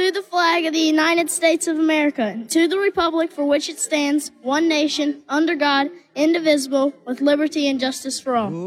to the flag of the United States of America, and to the republic for which it stands, one nation, under God, indivisible, with liberty and justice for all.